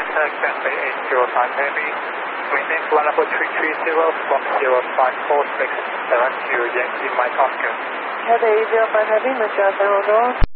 Cafe 805 Heavy, maintain 14330 from 054672 Yankee Mike Oscar. Cathay 805 Heavy, Mr. Hold on.